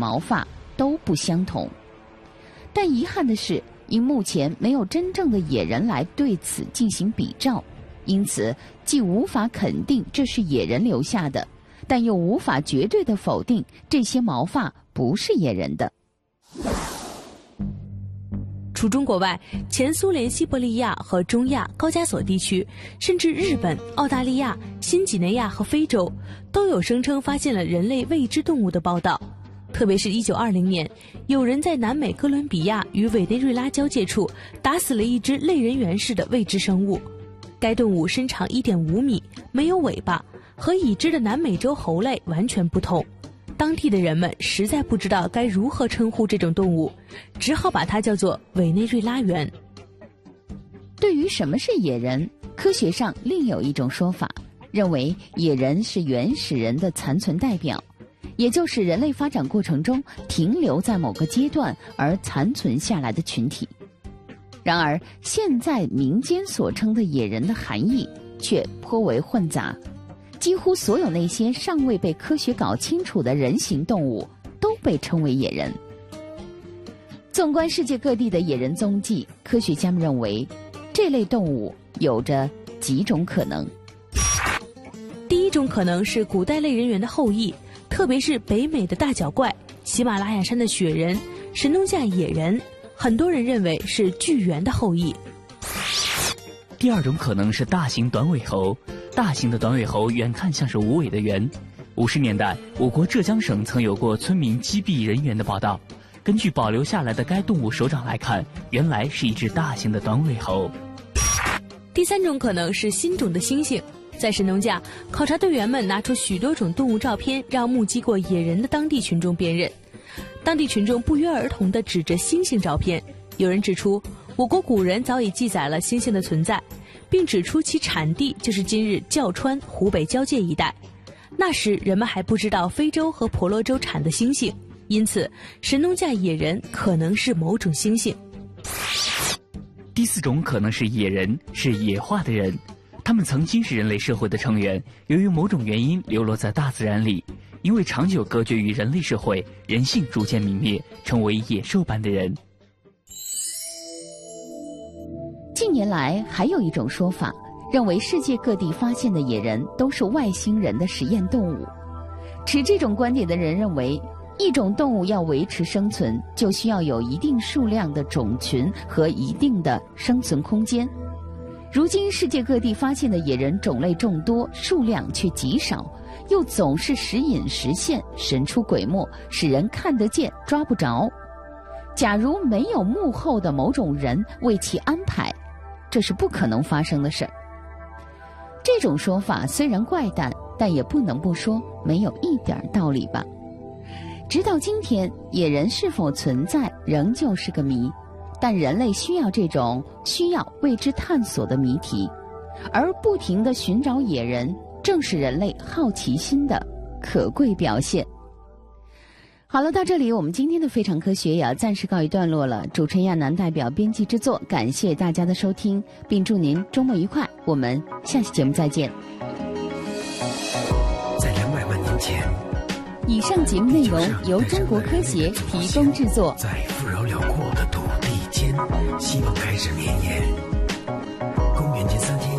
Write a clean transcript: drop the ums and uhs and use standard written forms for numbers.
毛发都不相同。但遗憾的是，因目前没有真正的野人来对此进行比照，因此既无法肯定这是野人留下的，但又无法绝对的否定这些毛发不是野人的。 除中国外，前苏联西伯利亚和中亚、高加索地区，甚至日本、澳大利亚、新几内亚和非洲，都有声称发现了人类未知动物的报道。特别是1920年，有人在南美哥伦比亚与委内瑞拉交界处打死了一只类人猿似的未知生物。该动物身长1.5米，没有尾巴，和已知的南美洲猴类完全不同。当地的人们实在不知道该如何称呼这种动物，只好把它叫做委内瑞拉猿。 对于什么是野人，科学上另有一种说法，认为野人是原始人的残存代表，也就是人类发展过程中停留在某个阶段而残存下来的群体。然而，现在民间所称的野人的含义却颇为混杂，几乎所有那些尚未被科学搞清楚的人形动物都被称为野人。纵观世界各地的野人踪迹，科学家们认为这类动物有着几种可能。 第一种可能是古代类人猿的后裔，特别是北美的大脚怪、喜马拉雅山的雪人、神农架野人，很多人认为是巨猿的后裔。 第二种可能是大型短尾猴，大型的短尾猴远看像是无尾的猿。50年代，我国浙江省曾有过村民击毙人猿的报道。根据保留下来的该动物手掌来看，原来是一只大型的短尾猴。 第三种可能是新种的猩猩。在神农架，考察队员们拿出许多种动物照片，让目击过野人的当地群众辨认。当地群众不约而同地指着猩猩照片，有人指出我国古人早已记载了猩猩的存在，并指出其产地就是今日教川、湖北交界一带。那时人们还不知道非洲和婆罗洲产的猩猩，因此神农架野人可能是某种猩猩。 第四种可能是野人，是野化的人，他们曾经是人类社会的成员，由于某种原因流落在大自然里，因为长久隔绝于人类社会，人性逐渐泯灭，成为野兽般的人。 近年来还有一种说法，认为世界各地发现的野人都是外星人的实验动物。持这种观点的人认为，一种动物要维持生存，就需要有一定数量的种群和一定的生存空间。如今世界各地发现的野人种类众多，数量却极少，又总是时隐时现，神出鬼没，使人看得见抓不着。假如没有幕后的某种人为其安排，这是不可能发生的事儿。这种说法虽然怪诞，但也不能不说没有一点道理吧。直到今天，野人是否存在仍旧是个谜，但人类需要这种需要为之探索的谜题，而不停地寻找野人，正是人类好奇心的可贵表现。好了，到这里我们今天的非常科学也要暂时告一段落了。主持人亚楠代表编辑制作，感谢大家的收听，并祝您周末愉快。我们下期节目再见。 在200万年前， 以上节目内容由中国科协提供制作。 在富饶辽阔的土地间，希望开始绵延。公元前3000